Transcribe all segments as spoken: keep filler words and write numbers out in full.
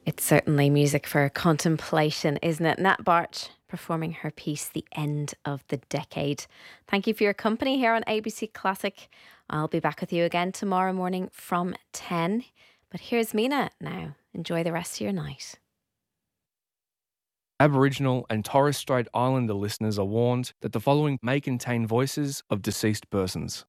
It's certainly music for contemplation, isn't it? Nat Barch performing her piece, The End of the Decade. Thank you for your company here on A B C Classic. I'll be back with you again tomorrow morning from ten. But here's Mina now. Enjoy the rest of your night. Aboriginal and Torres Strait Islander listeners are warned that the following may contain voices of deceased persons.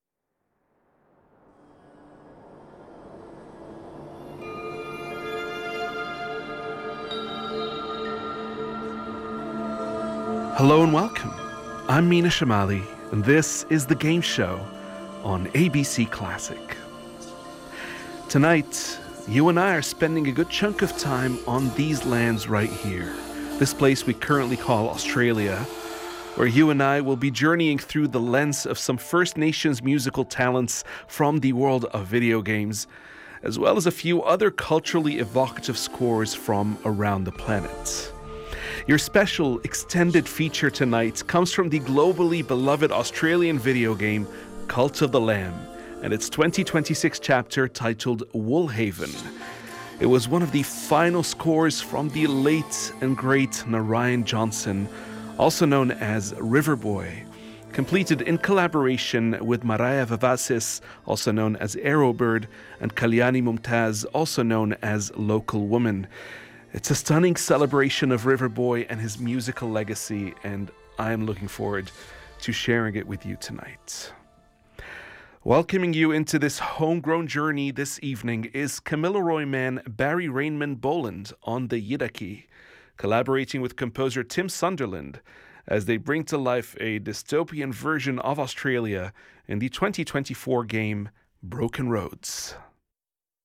Hello and welcome. I'm Mina Shamali, and this is The Game Show on A B C Classic. Tonight, you and I are spending a good chunk of time on these lands right here. This place we currently call Australia, where you and I will be journeying through the lens of some First Nations musical talents from the world of video games, as well as a few other culturally evocative scores from around the planet. Your special extended feature tonight comes from the globally beloved Australian video game Cult of the Lamb and its twenty twenty-six chapter titled Woolhaven. It was one of the final scores from the late and great Narayan Johnson, also known as Riverboy, completed in collaboration with Mariah Vavasis, also known as Arrowbird, and Kalyani Mumtaz, also known as Local Woman. It's a stunning celebration of Riverboy and his musical legacy, and I am looking forward to sharing it with you tonight. Welcoming you into this homegrown journey this evening is Kamilaroi man Barry Rainman Boland on the Yidaki, collaborating with composer Tim Sunderland as they bring to life a dystopian version of Australia in the twenty twenty-four game Broken Roads.